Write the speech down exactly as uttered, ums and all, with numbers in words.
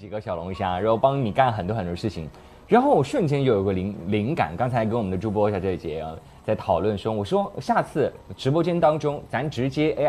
几个小龙虾，然后帮你干很多很多事情。然后我瞬间就有个灵灵感，刚才跟我们的主播小姐姐啊在讨论说，我说下次直播间当中咱直接 A I。